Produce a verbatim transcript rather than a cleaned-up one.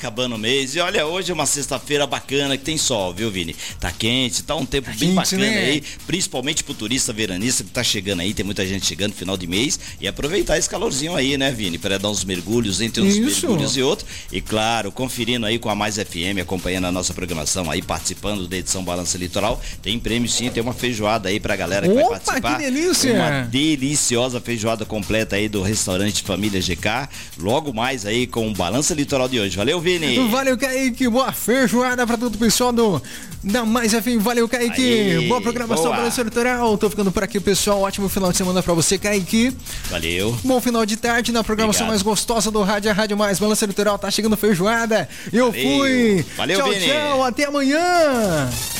acabando o mês. E olha, hoje é uma sexta-feira bacana, que tem sol, viu, Vini? Tá quente, tá um tempo tá bem quente, bacana, né? Aí, principalmente pro turista veranista que tá chegando aí, tem muita gente chegando no final de mês, e aproveitar esse calorzinho aí, né, Vini? Para dar uns mergulhos, entre uns Isso. mergulhos e outros. E claro, conferindo aí com a Mais F M, acompanhando a nossa programação aí, participando da edição Balança Litoral. Tem prêmio sim, tem uma feijoada aí pra galera que Opa, vai participar. Que delícia! Uma deliciosa feijoada completa aí do restaurante Família G K. Logo mais aí com o Balança Litoral de hoje. Valeu, Vini! Valeu, Kaique! Boa feijoada pra todo o pessoal do da Mais F M. Valeu, Kaique! Aí, boa programação, boa. Balança Litoral. Tô ficando por aqui, pessoal. Ótimo final de semana pra você, Kaique. Valeu. Bom final de tarde na programação Obrigado. mais gostosa do rádio, a Rádio Mais. Balança Litoral, tá chegando feijoada. Eu Valeu. fui! Valeu, tchau, Vini! Tchau, até amanhã!